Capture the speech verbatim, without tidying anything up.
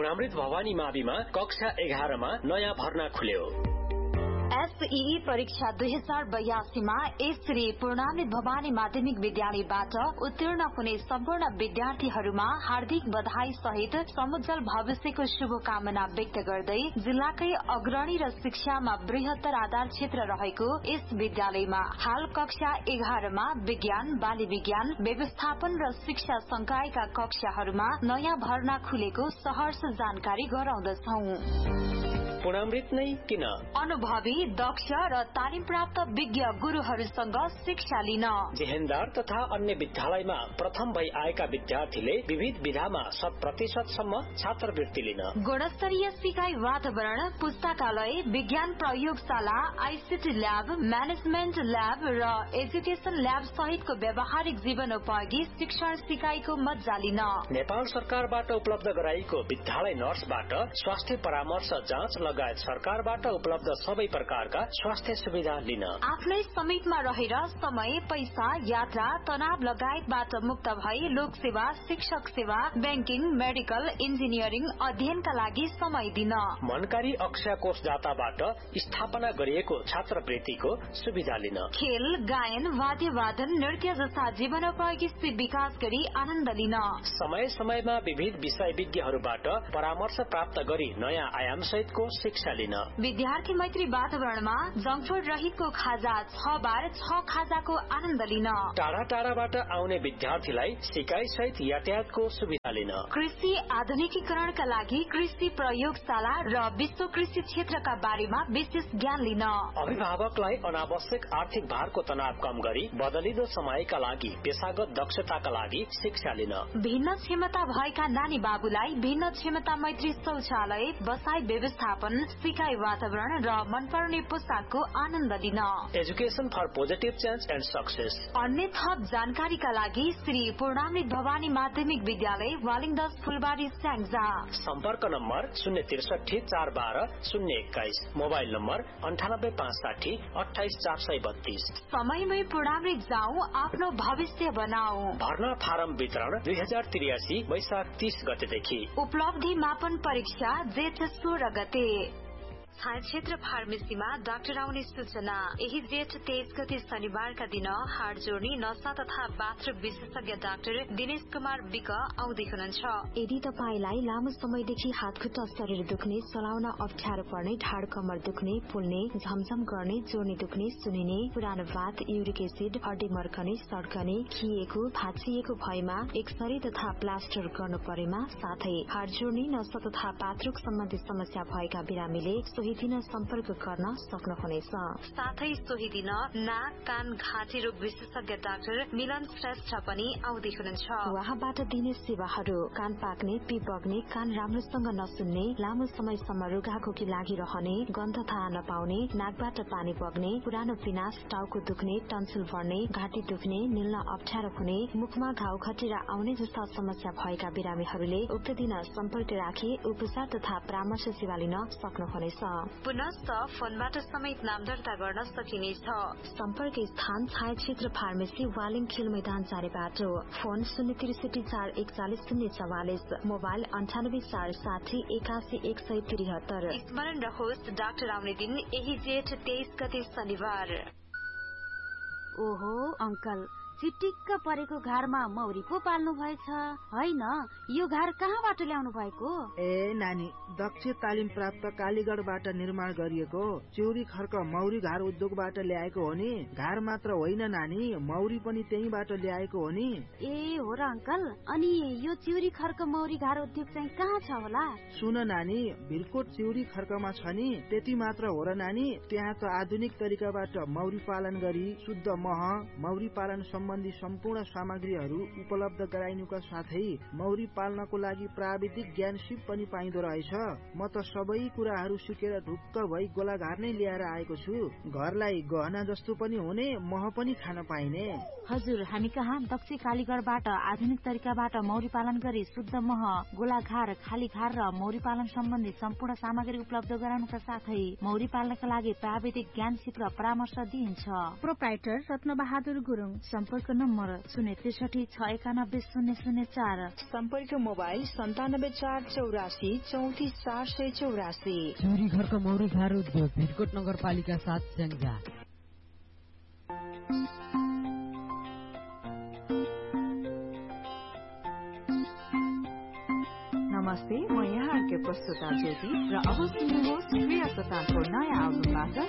पुणामृत भवानी माविमा कक्षा एघारमा नयाँ भर्ना खुल्यो। एसईई परीक्षा दुई हजार बयासीमा श्री पूर्णामृत भवानी माध्यमिक विद्यालयबाट उत्तीर्ण हुने सम्पूर्ण विद्यार्थीहरूमा हार्दिक बधाई सहित समुज्जल भविष्यको शुभकामना व्यक्त गर्दै जिल्लाकै अग्रणी र शिक्षामा बृहत्तर आधार क्षेत्र रहेको यस विद्यालयमा हाल कक्षा एघारमा विज्ञान, बाली विज्ञान, व्यवस्थापन र शिक्षा संकायका कक्षाहरूमा नयाँ भर्ना खुलेको सहर्ष जानकारी गराउँदछौं। पुणामृत नै किन? अनुभवी, दक्ष र तालिम प्राप्त विज्ञ गुरूहरूसँग शिक्षा लिन। जेहेन्दार तथा अन्य विद्यालयमा प्रथम भई आएका विद्यार्थीले विविध विधामा शत प्रतिशतसम्म छात्रवृत्ति लिन। गुणस्तरीय सिकाइ वातावरण, पुस्तकालय, विज्ञान प्रयोगशाला, आईसीटी ल्याब, म्यानेजमेन्ट ल्याब र एजुकेशन ल्याब सहितको व्यावहारिक जीवनोपयोगी शिक्षण सिकाइको मज्जा लिन। नेपाल सरकारबाट उपलब्ध गराइएको विद्यालय नर्सबाट स्वास्थ्य परामर्श, जाँच लगायत सरकारबाट उपलब्ध सबै प्रकारका स्वास्थ्य सुविधा लिन। आफ्नै समेतमा रहेर समय, पैसा, यात्रा, तनाव लगायतबाट मुक्त भई लोक सेवा, शिक्षक सेवा, ब्याङ्किङ, मेडिकल, इन्जिनियरिङ अध्ययनका लागि समय दिन। मनकारी अक्षय कोषदाताबाट स्थापना गरिएको छात्रवृत्तिको सुविधा लिन। खेल, गायन, वाद्यवादन, नृत्य जस्ता जीवनोपयोगी विकास गरी आनन्द लिन। समय समयमा विविध विषय विज्ञहरूबाट परामर्श प्राप्त गरी नयाँ आयाम सहितको शिक्षा लिन। विद्यार्थी मैत्री वातावरणमा जङ्कफुड रहितको खाजा छ बार छ खाजाको आनन्द लिन। टाढा टाढाबाट आउने विद्यार्थीलाई सिकाइ सहित यातायातको सुविधा लिन। कृषि आधुनिकीकरणका लागि कृषि प्रयोगशाला र विश्व कृषि क्षेत्रका बारेमा विशेष ज्ञान लिन। अभिभावकलाई अनावश्यक आर्थिक भारको तनाव कम गरी बदलिदो समयका लागि पेशागत दक्षताका लागि शिक्षा लिन। भिन्न क्षमता भएका नानी बाबुलाई भिन्न क्षमता मैत्री शौचालय, बसाई व्यवस्थापन, सिकाइ वातावरण र मनपर्ने पुस्तकको आनन्द लिन। Education for positive change and success. अन्य थप जानकारीका लागि श्री पूर्णामृत भवानी माध्यमिक विद्यालय वालिङदस फुलबारी स्याङ्जा। सम्पर्क नम्बर शून्य त्रिसठी चार बाह्र शून्य एक्काइस, मोबाइल नम्बर अन्ठानब्बे पाँच साठी अठाइस चार सय बत्तीस। समयमै पूर्णामृत जाउँ, आफ्नो भविष्य बनाऊ। भर्ना फारम वितरण दुई हजार त्रियासी वैशाख तीस गतेदेखि। उपलब्धि मापन परीक्षा जेठ सोह्र गते। छाया क्षेत्र फार्मेसीमा डाक्टर आउने सूचना। यही जेठ तेइस गते शनिबारका दिन हाड जोड्ने, नसा तथा बाथरुम विशेषज्ञ डाक्टर दिनेश कुमार विक आउँदै हुनुहुन्छ। यदि तपाईलाई लामो समयदेखि हात खुट्टा शरीर दुख्ने, चलाउन अप्ठ्यारो पर्ने, ढाड कमर दुख्ने, फुल्ने, झमझम गर्ने, जोर्नी दुख्ने, सुनिने, पुरानो बात, युरिक एसिड, हड्डी मर्कने, सड्कने, खिएको, भाँचिएको भएमा एक्सरे तथा प्लास्टर गर्नु परेमा, साथै हाड जोड्ने, नसा तथा पात्रुक सम्बन्धी समस्या भएका बिरामीले सोही दिन सम्पर्क गर्न सक्नुहुनेछ। साथै सोही दिन नाक, कान, घाँटी रोग विशेषज्ञ डाक्टर मिलन श्रेष्ठ पनि आउँदै हुनुहुन्छ। उहाँबाट दिने सेवाहरू कान पाक्ने, पिप बग्ने, कान राम्रोसँग नसुन्ने, लामो समयसम्म रुघाखोकी लागिरहने, गन्ध थाहा नपाउने, नाकबाट पानी बग्ने, पुरानो पिनास, टाउको दुख्ने, टन्सिल बढ्ने, घाँटी दुख्ने, निल्न अप्ठ्यारो हुने, मुखमा घाउ खटिरा आउने जस्ता समस्या भएका बिरामीहरूले उक्त दिन सम्पर्क राखी उपचार तथा परामर्श सेवा लिन सक्नुहुनेछ। पुनश्च फोनबाट समेत नाम दर्ता गर्न सकिनेछ। सम्पर्क स्थान छाया क्षेत्र फार्मेसी वालिङ खेल मैदान चारे बाटो। फोन शून्य त्रिसठी चार एकचालिस शून्य चौवालिस, मोबाइल अन्ठानब्बे चार साठी एकासी एक सय त्रिहत्तर। स्मरण रहोस्, डाक्टर आउने दिन यही जेठ तेइस गते शनिबार। ओहो अंकल, चिटिक्क परेको घारमा मौरी पो पाल्नु भएछ हैन? यो घार कहाँबाट ल्याउनु भएको? ए नानी, दक्ष तालिम प्राप्त कालीगढबाट निर्माण गरिएको चिउरी खर्क मौरी घार उद्योगबाट ल्याएको हो नि। घार मात्र होइन नानी, मौरी पनि त्यहीबाट ल्याएको हो नि। ए हो र अंकल, अनि यो चिउरी खर्क मौरी घार उद्योग चाहिँ कहाँ छ होला? सुन नानी, भिरकोट चिउरी खर्कमा छ नि। त्यति मात्र हो र नानी, त्यहाँ त आधुनिक तरिकाबाट मौरी पालन गरी शुद्ध मह, मौरी पालन सम्बन्धी सम्पूर्ण सामग्रीहरू उपलब्ध गराइनुका साथै मौरी पाल्नको लागि प्राविधिक ज्ञान सिप पनि पाइँदो रहेछ। म त सबै कुराहरू सिकेर ढुक्क भई गोलाघार नै लिएर आएको छु। घरलाई गहना जस्तो पनि हुने, मह पनि खान पाइने। हजुर, हामी कहाँ दक्ष कालीगढबाट आधुनिक तरिकाबाट मौरी पालन गरी शुद्ध मह, गोलाघार, खाली घार र मौरी पालन सम्बन्धी सम्पूर्ण सामग्री उपलब्ध गराउनुका साथै मौरी पाल्नका लागि प्राविधिक ज्ञान सिप र परामर्श दिइन्छ। प्रोप्राइटर रत्न बहादुर गुरुङ, सम्पर्क सम्पर्क नम्बर शून्य त्रिसठी छ एकानब्बे शून्य शून्य चार। सम्पर्क मोबाइल सन्तानब्बे चार चौरासी चौतिस चार सय चौरासी। चिउरी घरको मौरी घर उद्योग भिरकोट नगरपालिका सात स्याङ्जा। नमस्ते, म यहाँकै प्रस्तुता ज्योति र अब सुन्नुहोस् प्रिय अस्पतालको नयाँ आउनुबाट